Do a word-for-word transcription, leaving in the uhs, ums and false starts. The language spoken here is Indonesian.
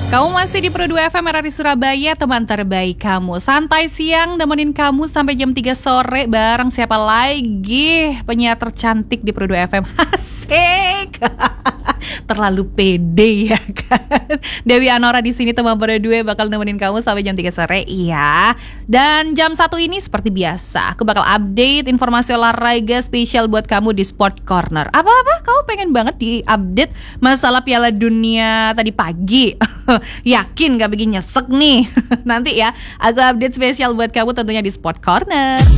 Kamu masih di Pro dua F M R R I Surabaya, teman terbaik kamu. Santai siang nemenin kamu sampai jam tiga sore bareng siapa lagi? Penyiar tercantik di Pro dua F M. Asik. Terlalu pede ya kan. Dewi Anora di sini teman Pro dua bakal nemenin kamu sampai jam tiga sore iya. Dan jam satu ini seperti biasa aku bakal update informasi olahraga spesial buat kamu di Sport Corner. Apa-apa kamu pengen banget di-update masalah Piala Dunia tadi pagi? Yakin gak bikin nyesek nih? Nanti ya aku update spesial buat kamu tentunya di Sport Corner.